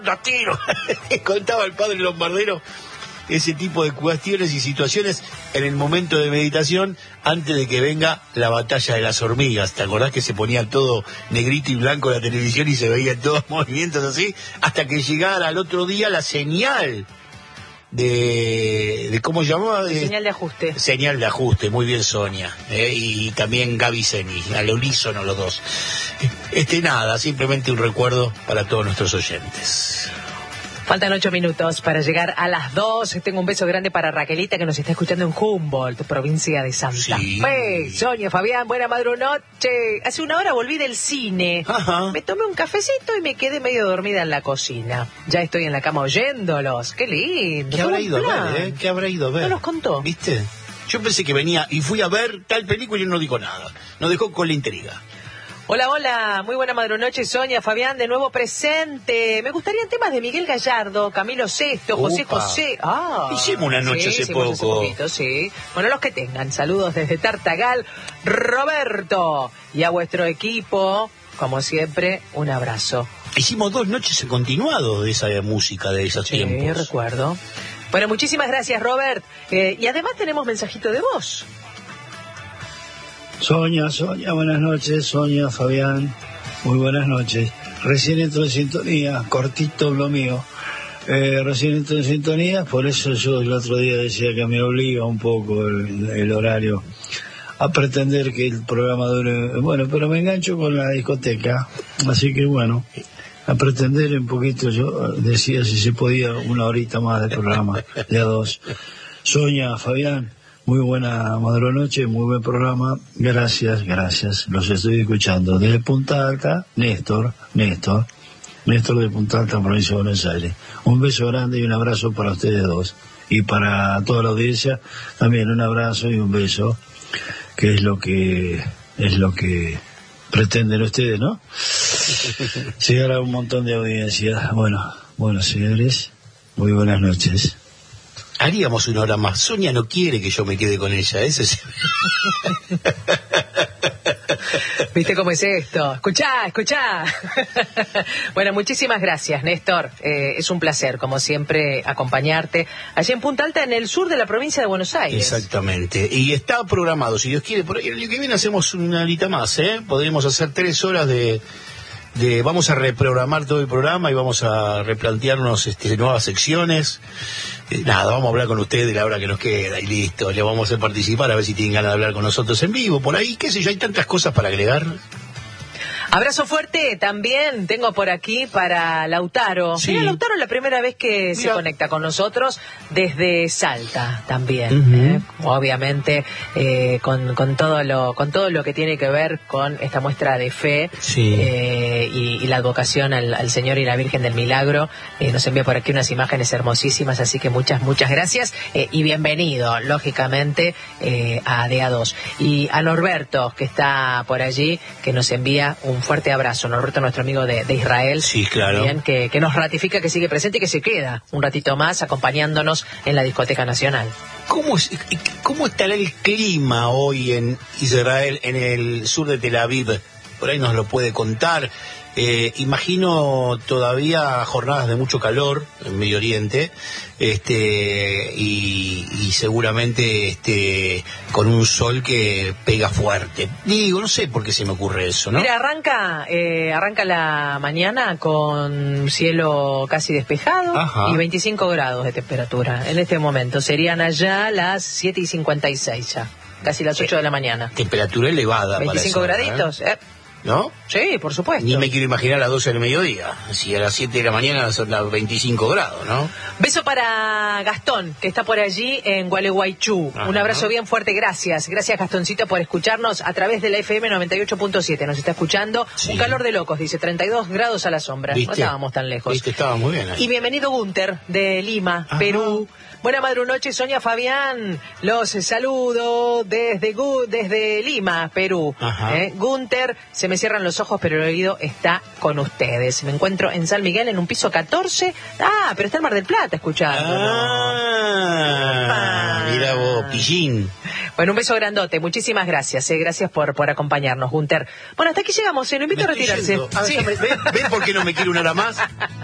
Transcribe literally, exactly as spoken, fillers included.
tiro. Contaba el padre Lombardero ese tipo de cuestiones y situaciones en el momento de meditación antes de que venga la batalla de las hormigas. ¿Te acordás que se ponía todo negrito y blanco en la televisión y se veían todos movimientos así? Hasta que llegara al otro día la señal de, de ¿cómo llamaba? De, señal de ajuste. Señal de ajuste, muy bien Sonia. Eh, y también Gaby Zeni, al unísono los dos. Este nada, simplemente un recuerdo para todos nuestros oyentes. Faltan ocho minutos para llegar a las dos. Tengo un beso grande para Raquelita, que nos está escuchando en Humboldt, provincia de Santa Sí. Fe. Sonia, Fabián, buena madrunoche. Hace una hora volví del cine. Ajá. Me tomé un cafecito y me quedé medio dormida en la cocina. Ya estoy en la cama oyéndolos. Qué lindo. ¿Qué habrá Qué ido a buen ver, plan. eh? ¿Qué habrá ido a ver? No nos contó. ¿Viste? Yo pensé que venía y fui a ver tal película y no dijo nada. Nos dejó con la intriga. Hola, hola, muy buena madrunoche, Sonia, Fabián, de nuevo presente. Me gustarían temas de Miguel Gallardo, Camilo Sesto, José Upa. José. Ah, Hicimos una noche sí, hace hicimos poco. poquito, sí. Bueno, los que tengan, saludos desde Tartagal, Roberto, y a vuestro equipo, como siempre, un abrazo. Hicimos dos noches en continuado de esa música, de esos Sí, tiempos. recuerdo. Bueno, muchísimas gracias, Robert. Eh, y además tenemos mensajito de voz. Sonia, Sonia, buenas noches. Sonia, Fabián, muy buenas noches. Recién entro en sintonía, cortito lo mío. Eh, recién entro en sintonía, por eso yo el otro día decía que me obliga un poco el, el horario a pretender que el programa dure. Bueno, pero me engancho con la discoteca, así que bueno, a pretender un poquito, yo decía si se podía una horita más de programa, de a dos. Sonia, Fabián, muy buena madrunoche, muy buen programa. Gracias, gracias. Los estoy escuchando. Desde Punta Alta, Néstor, Néstor, Néstor de Punta Alta, provincia de Buenos Aires. Un beso grande y un abrazo para ustedes dos. Y para toda la audiencia, también un abrazo y un beso, que es lo que, es lo que pretenden ustedes, ¿no? Llegar a un montón de audiencia. Bueno, bueno, señores, muy buenas noches. Haríamos una hora más. Sonia no quiere que yo me quede con ella. Ese es... ¿Viste cómo es esto? Escuchá, escuchá. Bueno, muchísimas gracias, Néstor. Eh, es un placer, como siempre, acompañarte allí en Punta Alta, en el sur de la provincia de Buenos Aires. Exactamente. Y está programado, si Dios quiere, por ahí el año que viene hacemos una horita más, ¿eh? Podríamos hacer tres horas de... de vamos a reprogramar todo el programa y vamos a replantearnos este, nuevas secciones. Eh, nada, vamos a hablar con ustedes de la hora que nos queda y listo. Le vamos a hacer participar a ver si tienen ganas de hablar con nosotros en vivo, por ahí, qué sé yo, hay tantas cosas para agregar. Abrazo fuerte también tengo por aquí para Lautaro. Sí. Mira, Lautaro es la primera vez que Mira. se conecta con nosotros desde Salta también. Uh-huh. ¿eh? Obviamente eh, con, con todo lo con todo lo que tiene que ver con esta muestra de fe Sí. eh, y, y la advocación al, al Señor y la Virgen del Milagro. Eh, nos envía por aquí unas imágenes hermosísimas, así que muchas, muchas gracias eh, y bienvenido, lógicamente, eh, a D A dos. Y a Norberto, que está por allí, que nos envía un fuerte abrazo. Norberto, nuestro amigo de, de Israel. Sí, claro. También, que, que nos ratifica que sigue presente y que se queda un ratito más acompañándonos en la Discoteca Nacional. ¿Cómo, es, ¿Cómo estará el clima hoy en Israel, en el sur de Tel Aviv? Por ahí nos lo puede contar. Eh, imagino todavía jornadas de mucho calor en Medio Oriente, este, y, y seguramente este, con un sol que pega fuerte. Digo, no sé por qué se me ocurre eso, ¿no? Mira, arranca eh, arranca la mañana con cielo casi despejado. Ajá. Y veinticinco grados de temperatura en este momento. Serían allá las siete y cincuenta y seis ya, casi las ocho de la mañana. Temperatura elevada. veinticinco para esa hora, graditos, ¿eh? ¿no? Sí, por supuesto. Ni me quiero imaginar a las doce del mediodía, si a las siete de la mañana son las veinticinco grados, ¿no? Beso para Gastón, que está por allí en Gualeguaychú. Ajá. Un abrazo bien fuerte, gracias. Gracias, Gastoncito, por escucharnos a través de la F M noventa y ocho punto siete. Nos está escuchando. Sí. Un calor de locos, dice, treinta y dos grados a la sombra. ¿Viste? No estábamos tan lejos. Viste, estaba muy bien ahí. Y bienvenido Gunter, de Lima, Ajá. Perú. Buena madrunoche, Sonia, Fabián. Los saludo desde Gu- desde Lima, Perú. Ajá. ¿Eh? Gunter, se me cierran los ojos, pero el oído está con ustedes. Me encuentro en San Miguel, en un piso catorce. Ah, pero está en Mar del Plata escuchando. Ah, mira vos, pillín. Bueno, un beso grandote. Muchísimas gracias. Eh. Gracias por, por acompañarnos, Gunter. Bueno, hasta aquí llegamos. Eh. Lo invito Me a estoy retirarse. yendo. Ah, Sí. ya me- ¿Ven, ven por qué no me quiere una hora más?